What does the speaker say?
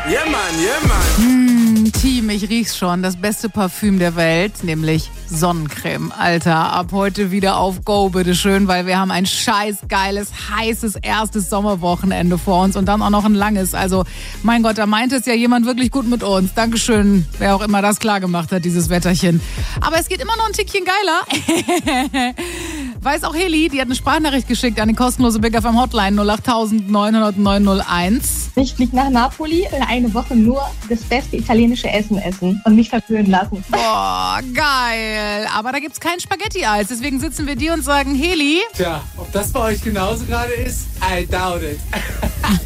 Yeah, Mann, yeah, Mann. Team, ich riech's schon. Das beste Parfüm der Welt, nämlich Sonnencreme. Alter, ab heute wieder auf Go, bitteschön, weil wir haben ein scheiß geiles, heißes erstes Sommerwochenende vor uns und dann auch noch ein langes. Also, mein Gott, da meint es ja jemand wirklich gut mit uns. Dankeschön, wer auch immer das klar gemacht hat, dieses Wetterchen. Aber es geht immer noch ein Tickchen geiler. Weiß auch Heli, die hat eine Sprachnachricht geschickt an die kostenlose Big FM Hotline 08000 900 901. Ich fliege nach Napoli für eine Woche nur das beste italienische Essen essen und mich verführen lassen. Boah, geil. Aber da gibt's kein Spaghetti-Eis. Deswegen sitzen wir dir und sagen, Heli. Tja, ob das bei euch genauso gerade ist, I doubt it.